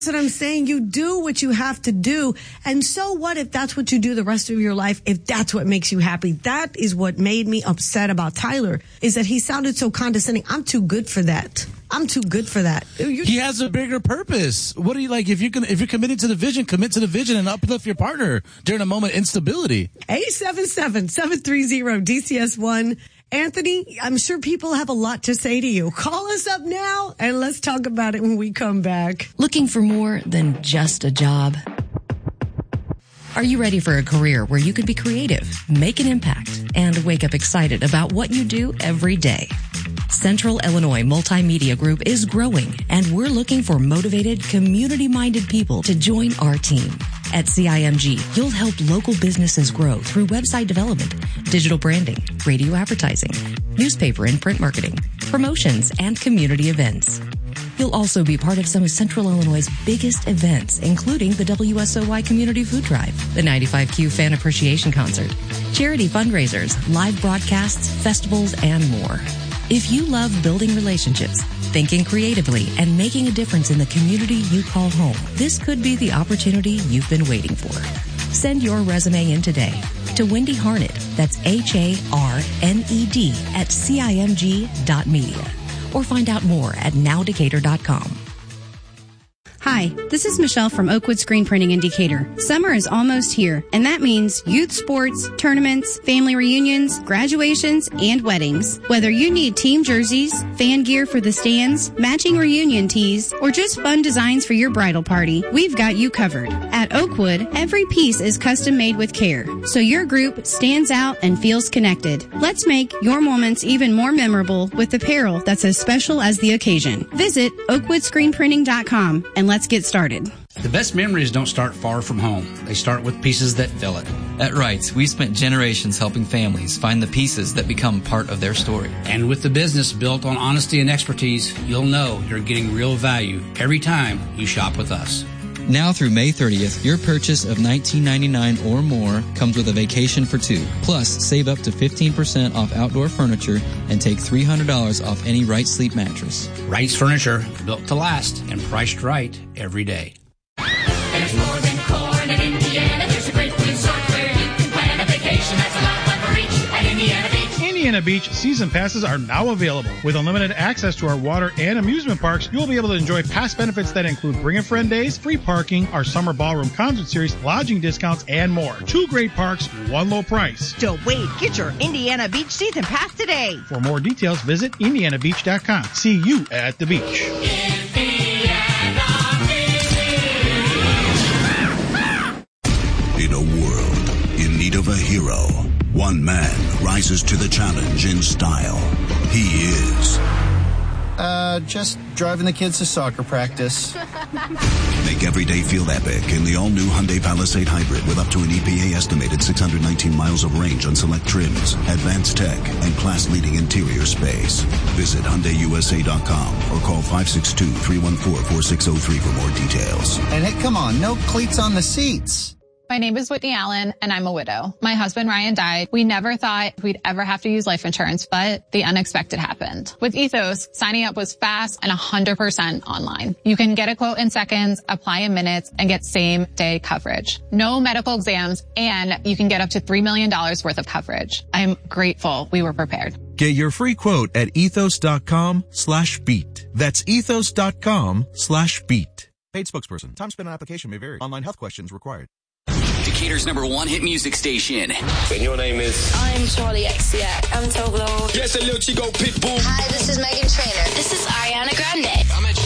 That's what I'm saying. You do what you have to do. And so what if that's what you do the rest of your life, if that's what makes you happy? That is what made me upset about Tyler, is that he sounded so condescending. I'm too good for that. I'm too good for that. He has a bigger purpose. What do you like? If you're committed to the vision, commit to the vision and uplift your partner during a moment of instability. 877-730-DCS1. Anthony, I'm sure people have a lot to say to you. Call us up now and let's talk about it when we come back. Looking for more than just a job? Are you ready for a career where you can be creative, make an impact, and wake up excited about what you do every day? Central Illinois Multimedia Group is growing, and we're looking for motivated, community-minded people to join our team. At CIMG, you'll help local businesses grow through website development, digital branding, radio advertising, newspaper and print marketing, promotions, and community events. You'll also be part of some of Central Illinois' biggest events, including the WSOY Community Food Drive, the 95Q Fan Appreciation Concert, charity fundraisers, live broadcasts, festivals, and more. If you love building relationships, thinking creatively, and making a difference in the community you call home, this could be the opportunity you've been waiting for. Send your resume in today to Wendy Harned, that's HARNED at CIMG.media, or find out more at nowdecatur.com. Hi, this is Michelle from Oakwood Screen Printing in Decatur. Summer is almost here, and that means youth sports, tournaments, family reunions, graduations, and weddings. Whether you need team jerseys, fan gear for the stands, matching reunion tees, or just fun designs for your bridal party, we've got you covered. At Oakwood, every piece is custom made with care, so your group stands out and feels connected. Let's make your moments even more memorable with apparel that's as special as the occasion. Visit oakwoodscreenprinting.com and let's get started. The best memories don't start far from home. They start with pieces that fill it. At Wrights, we've spent generations helping families find the pieces that become part of their story. And with the business built on honesty and expertise, you'll know you're getting real value every time you shop with us. Now through May 30th, your purchase of $19.99 or more comes with a vacation for two. Plus, save up to 15% off outdoor furniture and take $300 off any Wright Sleep mattress. Wright's Furniture, built to last and priced right every day. There's more than corn in Indiana. There's a great resort where you can plan a vacation that's a lot of fun for each at Indiana Beach. Indiana Beach season passes are now available. With unlimited access to our water and amusement parks, you'll be able to enjoy past benefits that include Bring a Friend days, free parking, our summer ballroom concert series, lodging discounts, and more. 2 great parks, 1 low price. Don't wait. Get your Indiana Beach season pass today. For more details, visit indianabeach.com. See you at the beach. In a world in need of a hero, one man rises to the challenge in style. He is... just driving the kids to soccer practice. Make every day feel epic in the all-new Hyundai Palisade Hybrid with up to an EPA estimated 619 miles of range on select trims, advanced tech, and class-leading interior space. Visit HyundaiUSA.com or call 562-314-4603 for more details. And hey, come on, no cleats on the seats. My name is Whitney Allen, and I'm a widow. My husband, Ryan, died. We never thought we'd ever have to use life insurance, but the unexpected happened. With Ethos, signing up was fast and 100% online. You can get a quote in seconds, apply in minutes, and get same-day coverage. No medical exams, and you can get up to $3 million worth of coverage. I'm grateful we were prepared. Get your free quote at ethos.com/beat. That's ethos.com/beat. Paid spokesperson. Time spent on application may vary. Online health questions required. Decatur's #1 hit music station. And your name is? I'm Charlie XCX. I'm Toglo. Yes, a little Chico Pitbull. Hi, this is Megan Trainor. This is Ariana Grande. I'm at